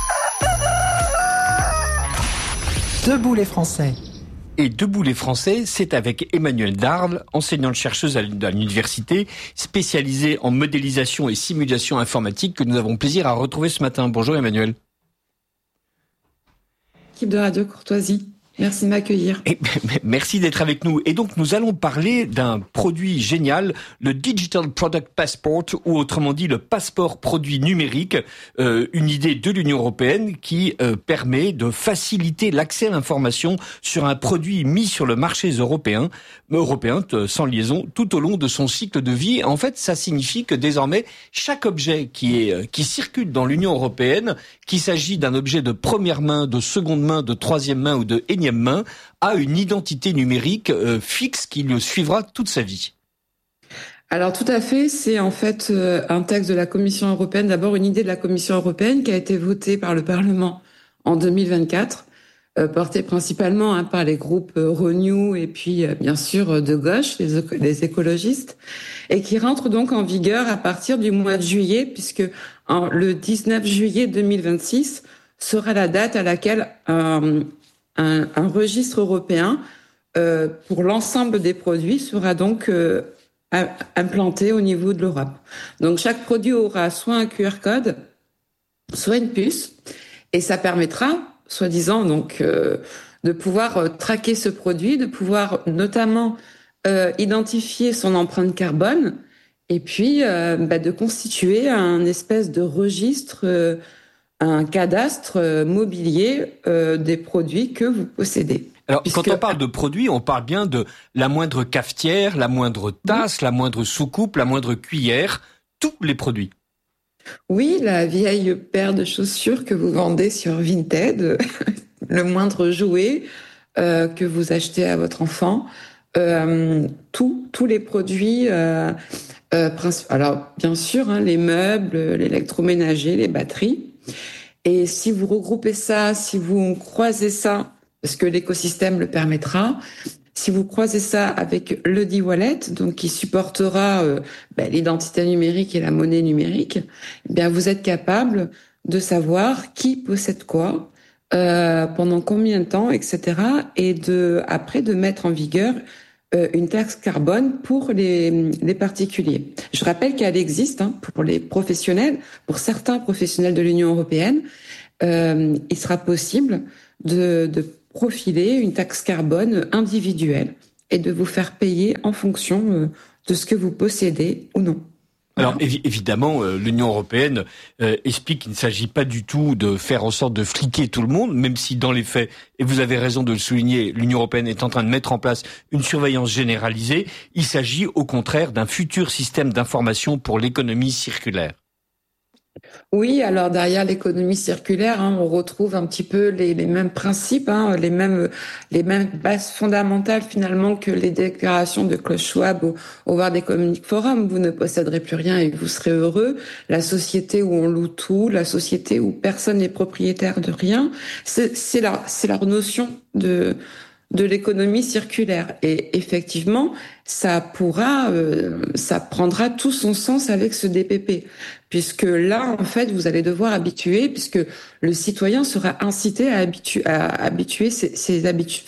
Debout les Français. Et Debout les Français, c'est avec Emmanuelle Darle, enseignante-chercheuse à l'université, spécialisée en modélisation et simulation informatique, que nous avons plaisir à retrouver ce matin. Bonjour Emmanuelle. Équipe de Radio Courtoisie. Merci de m'accueillir. Merci d'être avec nous. Et donc, nous allons parler d'un produit génial, le Digital Product Passport, ou autrement dit, le passeport produit numérique, une idée de l'Union européenne qui permet de faciliter l'accès à l'information sur un produit mis sur le marché européen sans liaison, tout au long de son cycle de vie. En fait, ça signifie que désormais, chaque objet qui circule dans l'Union européenne, qu'il s'agit d'un objet de première main, de seconde main, de troisième main ou de énième main, a une identité numérique fixe qui le suivra toute sa vie. Alors tout à fait, c'est en fait un texte de la Commission européenne, d'abord une idée de la Commission européenne qui a été votée par le Parlement en 2024, portée principalement par les groupes Renew et puis bien sûr de gauche, les écologistes, et qui rentre donc en vigueur à partir du mois de juillet, puisque le 19 juillet 2026 sera la date à laquelle un registre européen pour l'ensemble des produits sera donc implanté au niveau de l'Europe. Donc chaque produit aura soit un QR code, soit une puce, et ça permettra, soi-disant, donc de pouvoir traquer ce produit, de pouvoir notamment identifier son empreinte carbone, et puis de constituer un espèce de registre, un cadastre mobilier des produits que vous possédez. Alors, quand on parle de produits, on parle bien de la moindre cafetière, la moindre tasse, la moindre soucoupe, la moindre cuillère, tous les produits. Oui, la vieille paire de chaussures que vous vendez sur Vinted, le moindre jouet que vous achetez à votre enfant, tous les produits. Alors, bien sûr, les meubles, l'électroménager, les batteries. Et si vous regroupez ça, si vous croisez ça, parce que l'écosystème le permettra, si vous croisez ça avec le D-Wallet, donc qui supportera l'identité numérique et la monnaie numérique, eh bien vous êtes capable de savoir qui possède quoi, pendant combien de temps, etc. Et après de mettre en vigueur une taxe carbone pour les particuliers. Je rappelle qu'elle existe pour les professionnels, pour certains professionnels de l'Union européenne. Il sera possible de profiler une taxe carbone individuelle et de vous faire payer en fonction de ce que vous possédez ou non. Alors évidemment, l'Union européenne explique qu'il ne s'agit pas du tout de faire en sorte de fliquer tout le monde, même si dans les faits, et vous avez raison de le souligner, l'Union européenne est en train de mettre en place une surveillance généralisée. Il s'agit au contraire d'un futur système d'information pour l'économie circulaire. Oui, alors derrière l'économie circulaire, on retrouve un petit peu les mêmes principes, les mêmes bases fondamentales finalement que les déclarations de Klaus Schwab au World Economic Forum. Vous ne posséderez plus rien et vous serez heureux. La société où on loue tout, la société où personne n'est propriétaire de rien, c'est leur notion de l'économie circulaire. Et effectivement, ça prendra tout son sens avec ce DPP. Puisque là, en fait, vous allez devoir habituer, puisque le citoyen sera incité à habituer ses habitudes,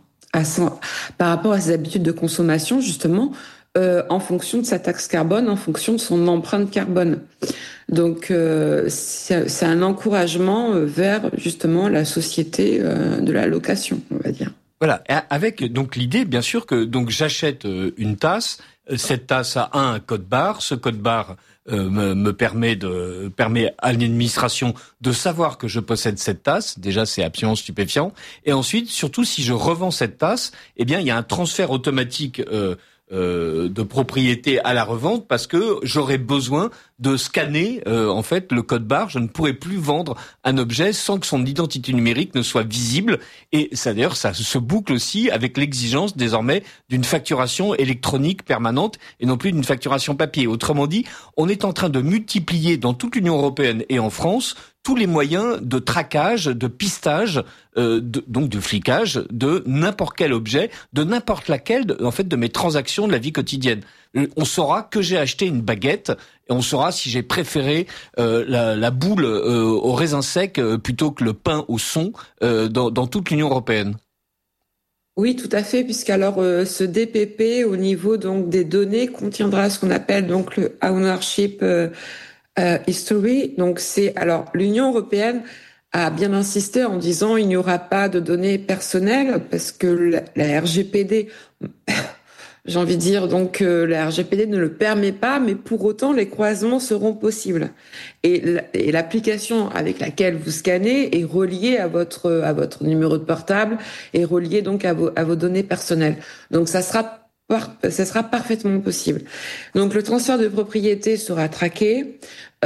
par rapport à ses habitudes de consommation, justement, en fonction de sa taxe carbone, en fonction de son empreinte carbone. Donc, c'est un encouragement vers, justement, la société de la location, on va dire. Voilà, avec donc l'idée, bien sûr, que donc j'achète une tasse. Cette tasse a un code-barre. Ce code-barre me permet à l'administration de savoir que je possède cette tasse. Déjà, c'est absolument stupéfiant. Et ensuite, surtout, si je revends cette tasse, eh bien, il y a un transfert automatique de propriété à la revente parce que j'aurais besoin de scanner en fait le code barre. Je ne pourrais plus vendre un objet sans que son identité numérique ne soit visible. Et ça d'ailleurs, ça se boucle aussi avec l'exigence désormais d'une facturation électronique permanente et non plus d'une facturation papier. Autrement dit, on est en train de multiplier dans toute l'Union européenne et en France tous les moyens de traquage, de pistage, donc de flicage de n'importe quel objet, de n'importe laquelle en fait de mes transactions de la vie quotidienne. On saura que j'ai acheté une baguette et on saura si j'ai préféré la boule au raisin sec plutôt que le pain au son dans toute l'Union européenne. Oui, tout à fait, puisqu'alors ce DPP au niveau donc des données contiendra ce qu'on appelle donc le ownership history. Donc alors l'Union européenne a bien insisté en disant il n'y aura pas de données personnelles parce que la RGPD j'ai envie de dire donc la RGPD ne le permet pas, mais pour autant les croisements seront possibles. Et l'application avec laquelle vous scannez est reliée à votre numéro de portable et reliée donc à vos données personnelles. Donc ça sera parfaitement possible. Donc le transfert de propriété sera traqué.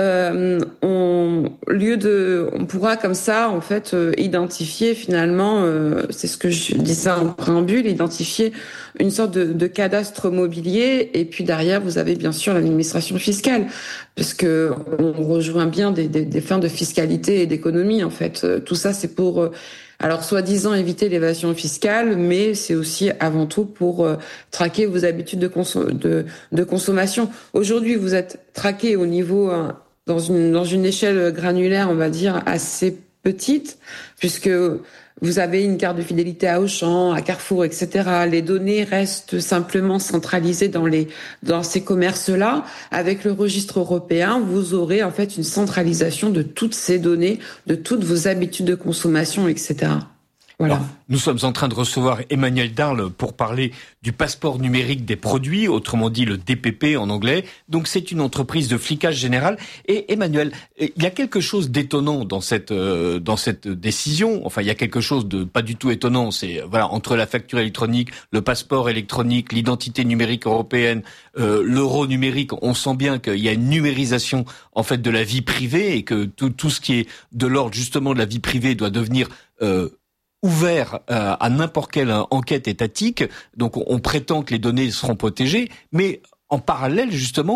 On pourra comme ça en fait identifier finalement, c'est ce que je disais en préambule, identifier une sorte de cadastre mobilier. Et puis derrière vous avez bien sûr l'administration fiscale, parce que on rejoint bien des fins de fiscalité et d'économie en fait. Tout ça c'est pour alors, soi-disant éviter l'évasion fiscale, mais c'est aussi avant tout pour traquer vos habitudes de consommation. Aujourd'hui, vous êtes traqué au niveau dans une échelle granulaire, on va dire assez petite, puisque vous avez une carte de fidélité à Auchan, à Carrefour, etc. Les données restent simplement centralisées dans ces commerces-là. Avec le registre européen, vous aurez en fait une centralisation de toutes ces données, de toutes vos habitudes de consommation, etc. Voilà. Alors, nous sommes en train de recevoir Emmanuel Darle pour parler du passeport numérique des produits, autrement dit le DPP en anglais. Donc c'est une entreprise de flicage général. Et Emmanuel, il y a quelque chose d'étonnant dans cette décision. Enfin, il y a quelque chose de pas du tout étonnant. C'est entre la facture électronique, le passeport électronique, l'identité numérique européenne, l'euro numérique. On sent bien qu'il y a une numérisation en fait de la vie privée et que tout ce qui est de l'ordre justement de la vie privée doit devenir ouvert à n'importe quelle enquête étatique. Donc on prétend que les données seront protégées, mais en parallèle justement,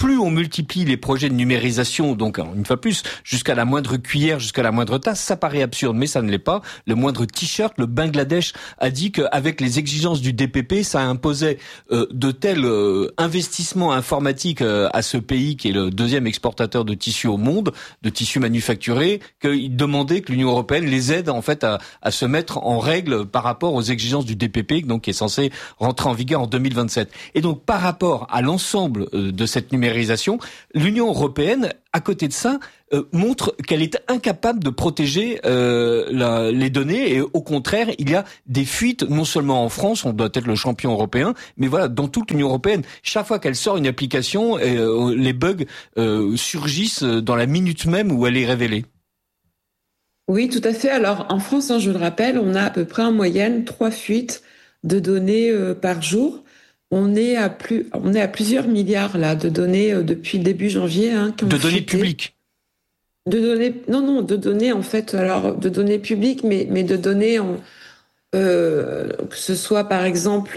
plus on multiplie les projets de numérisation, donc une fois plus, jusqu'à la moindre cuillère, jusqu'à la moindre tasse, ça paraît absurde, mais ça ne l'est pas. Le moindre t-shirt, le Bangladesh a dit qu'avec les exigences du DPP, ça imposait de tels investissements informatiques à ce pays qui est le deuxième exportateur de tissus au monde, de tissus manufacturés, qu'il demandait que l'Union européenne les aide en fait à se mettre en règle par rapport aux exigences du DPP, donc qui est censé rentrer en vigueur en 2027. Et donc par rapport à l'ensemble de cette numérisation, l'Union européenne, à côté de ça, montre qu'elle est incapable de protéger les données, et au contraire, il y a des fuites, non seulement en France, on doit être le champion européen, mais voilà, dans toute l'Union européenne. Chaque fois qu'elle sort une application, les bugs surgissent dans la minute même où elle est révélée. Oui, tout à fait. Alors, en France, je le rappelle, on a à peu près en moyenne 3 fuites de données par jour. On est à plusieurs milliards là de données depuis le début janvier. De données publiques. De données en fait, alors de données publiques, mais de données que ce soit par exemple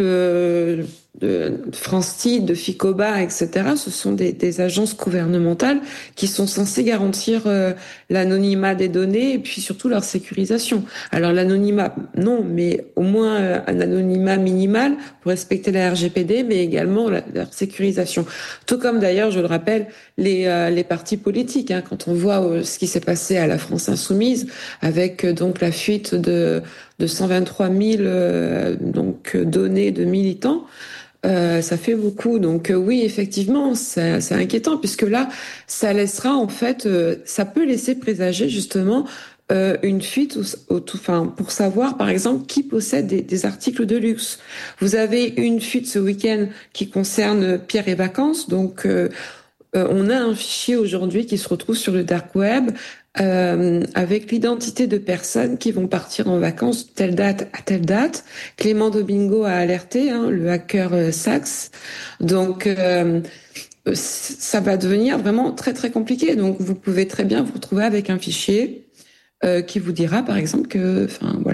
de France-TIC, de Ficoba, etc. Ce sont des agences gouvernementales qui sont censées garantir l'anonymat des données et puis surtout leur sécurisation. Alors l'anonymat, non, mais au moins un anonymat minimal pour respecter la RGPD, mais également leur sécurisation. Tout comme d'ailleurs, je le rappelle, les partis politiques. Quand on voit ce qui s'est passé à la France Insoumise avec donc la fuite de 123 000 données de militants. Ça fait beaucoup. Donc oui, effectivement, c'est inquiétant puisque là, ça laissera en fait, ça peut laisser présager justement une fuite pour savoir par exemple qui possède des articles de luxe. Vous avez une fuite ce week-end qui concerne Pierre et Vacances. Donc on a un fichier aujourd'hui qui se retrouve sur le dark web avec l'identité de personnes qui vont partir en vacances telle date à telle date. Clément Domingo a alerté, le hacker Sachs. Donc ça va devenir vraiment très très compliqué. Donc vous pouvez très bien vous retrouver avec un fichier qui vous dira par exemple que,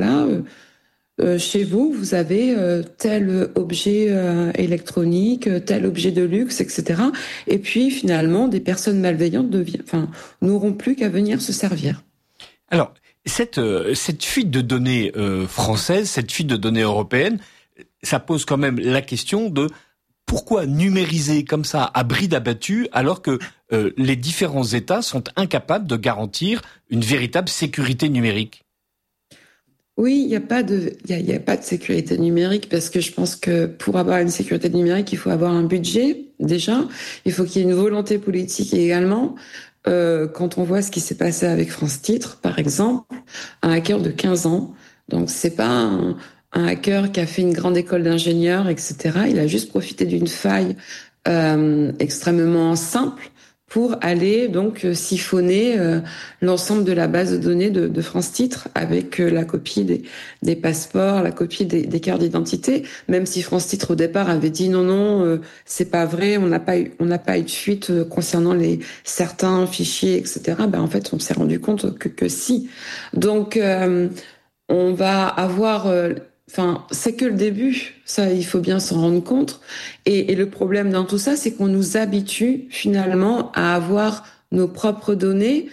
chez vous, vous avez tel objet électronique, tel objet de luxe, etc. Et puis finalement, des personnes malveillantes n'auront plus qu'à venir se servir. Alors, cette fuite de données françaises, cette fuite de données européennes, ça pose quand même la question de pourquoi numériser comme ça à bride abattue alors que les différents États sont incapables de garantir une véritable sécurité numérique. Oui, il n'y a pas de sécurité numérique parce que je pense que pour avoir une sécurité numérique, il faut avoir un budget déjà. Il faut qu'il y ait une volonté politique également. Quand on voit ce qui s'est passé avec France Titre, par exemple, un hacker de 15 ans. Donc c'est pas un hacker qui a fait une grande école d'ingénieur, etc. Il a juste profité d'une faille extrêmement simple pour aller donc siphonner l'ensemble de la base de données de France Titre avec la copie des passeports, la copie des cartes d'identité. Même si France Titre au départ avait dit non, c'est pas vrai, on n'a pas eu de fuite concernant certains fichiers, etc. En fait, on s'est rendu compte que si. Donc, on va avoir c'est que le début, ça, il faut bien s'en rendre compte. Et le problème dans tout ça, c'est qu'on nous habitue finalement à avoir nos propres données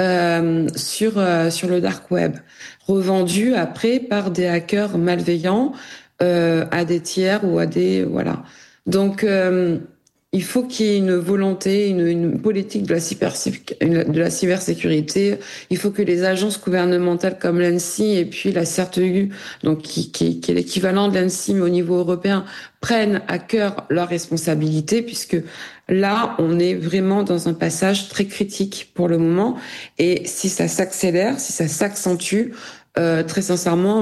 sur le dark web, revendues après par des hackers malveillants à des tiers ou à des Donc il faut qu'il y ait une volonté, une politique de la cybersécurité. Il faut que les agences gouvernementales comme l'ANSSI et puis la CERT-EU, donc qui est l'équivalent de l'ANSSI mais au niveau européen, prennent à cœur leurs responsabilités, puisque là, on est vraiment dans un passage très critique pour le moment. Et si ça s'accélère, si ça s'accentue, très sincèrement,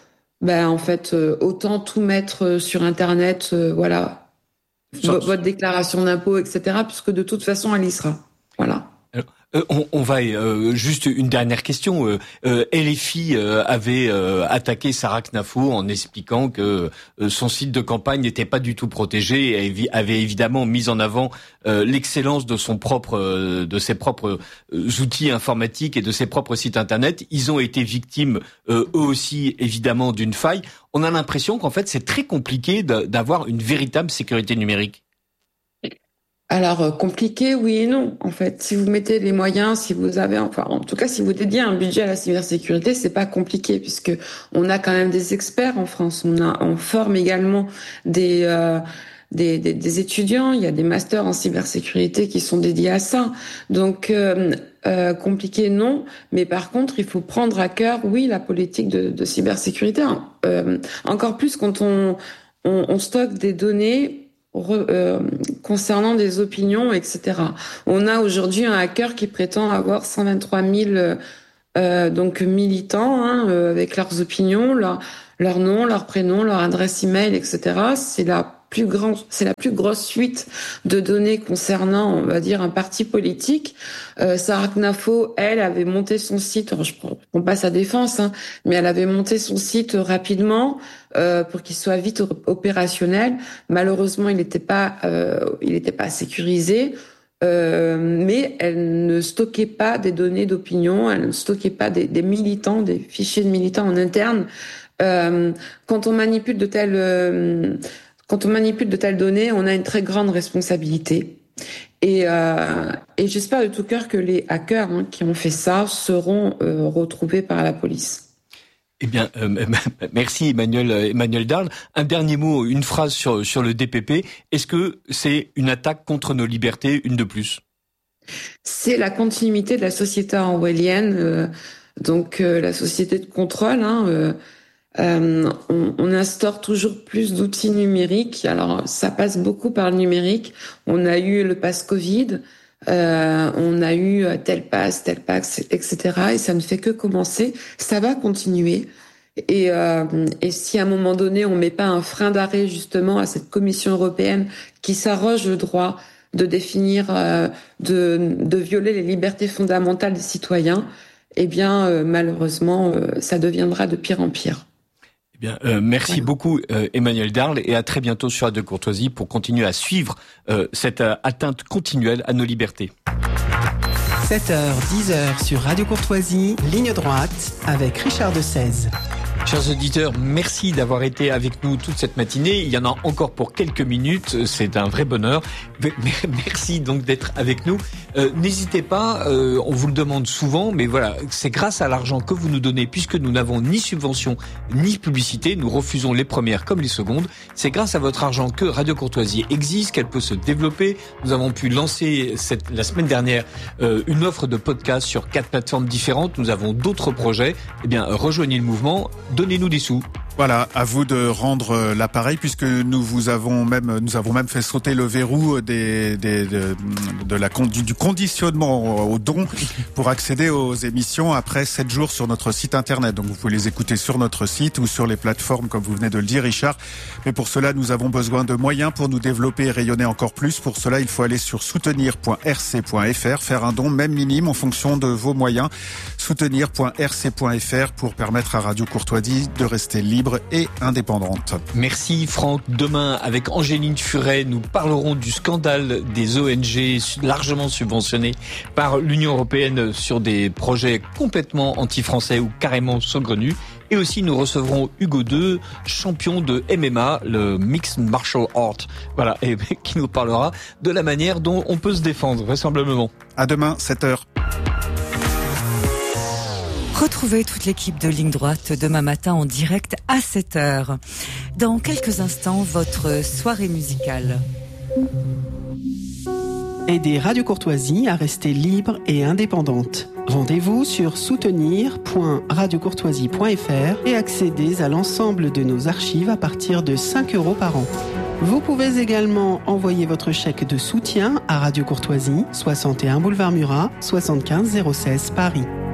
autant tout mettre sur Internet, votre déclaration d'impôt, etc., puisque de toute façon, elle y sera. Voilà. On va juste une dernière question. LFI avait attaqué Sarah Knafour en expliquant que son site de campagne n'était pas du tout protégé et avait évidemment mis en avant l'excellence de ses propres outils informatiques et de ses propres sites internet. Ils ont été victimes eux aussi évidemment d'une faille. On a l'impression qu'en fait c'est très compliqué d'avoir une véritable sécurité numérique. Alors, compliqué, oui et non. En fait, si vous mettez les moyens, si vous avez, enfin, en tout cas, si vous dédiez un budget à la cybersécurité, c'est pas compliqué puisque on a quand même des experts en France. On forme également des étudiants. Il y a des masters en cybersécurité qui sont dédiés à ça. Donc, compliqué, non. Mais par contre, il faut prendre à cœur, oui, la politique de cybersécurité. Encore plus quand on stocke des données concernant des opinions, etc. On a aujourd'hui un hacker qui prétend avoir 123 000 donc militants avec leurs opinions, leur nom, leur prénom, leur adresse email, etc. C'est la plus grosse suite de données concernant, on va dire, un parti politique. Sarah Knafo, elle, avait monté son site, je prends pas sa défense, mais elle avait monté son site rapidement pour qu'il soit vite opérationnel. Malheureusement, il n'était pas sécurisé. Mais elle ne stockait pas des données d'opinion, elle ne stockait pas des militants, des fichiers de militants en interne. Quand on manipule de telles données, on a une très grande responsabilité. Et j'espère de tout cœur que les hackers qui ont fait ça seront retrouvés par la police. Eh bien, merci Emmanuel Darle. Un dernier mot, une phrase sur le DPP. Est-ce que c'est une attaque contre nos libertés, une de plus ? C'est la continuité de la société orwellienne, donc la société de contrôle. On instaure toujours plus d'outils numériques. Alors, ça passe beaucoup par le numérique. On a eu le pass Covid, on a eu tel pass, etc. Et ça ne fait que commencer. Ça va continuer. Et si à un moment donné, on met pas un frein d'arrêt justement à cette Commission européenne qui s'arroge le droit de définir, de violer les libertés fondamentales des citoyens, eh bien, malheureusement, ça deviendra de pire en pire. Eh bien, merci beaucoup Emmanuel Darle et à très bientôt sur Radio Courtoisie pour continuer à suivre cette atteinte continuelle à nos libertés. 7h, 10h sur Radio Courtoisie, ligne droite avec Richard Decèze. Chers auditeurs, merci d'avoir été avec nous toute cette matinée. Il y en a encore pour quelques minutes, c'est un vrai bonheur. Merci donc d'être avec nous. N'hésitez pas, on vous le demande souvent, mais voilà, c'est grâce à l'argent que vous nous donnez, puisque nous n'avons ni subvention ni publicité, nous refusons les premières comme les secondes. C'est grâce à votre argent que Radio Courtoisie existe, qu'elle peut se développer. Nous avons pu lancer la semaine dernière une offre de podcast sur 4 plateformes différentes. Nous avons d'autres projets. Eh bien, rejoignez le mouvement. Donnez-nous des sous. Voilà, à vous de rendre l'appareil puisque nous avons même fait sauter le verrou du conditionnement au don pour accéder aux émissions après 7 jours sur notre site internet. Donc vous pouvez les écouter sur notre site ou sur les plateformes comme vous venez de le dire Richard. Mais pour cela, nous avons besoin de moyens pour nous développer et rayonner encore plus. Pour cela, il faut aller sur soutenir.rc.fr, faire un don même minime en fonction de vos moyens. Soutenir.rc.fr pour permettre à Radio Courtoisie de rester libre et indépendante. Merci Franck. Demain, avec Angéline Furet, nous parlerons du scandale des ONG largement subventionnées par l'Union européenne sur des projets complètement anti-français ou carrément saugrenus. Et aussi, nous recevrons Hugo II, champion de MMA, le Mixed Martial Art. Voilà, et qui nous parlera de la manière dont on peut se défendre, vraisemblablement. À demain, 7h. Retrouvez toute l'équipe de Ligne Droite demain matin en direct à 7h. Dans quelques instants, votre soirée musicale. Aidez Radio Courtoisie à rester libre et indépendante. Rendez-vous sur soutenir.radiocourtoisie.fr et accédez à l'ensemble de nos archives à partir de 5 € par an. Vous pouvez également envoyer votre chèque de soutien à Radio Courtoisie, 61 boulevard Murat, 75 016 Paris.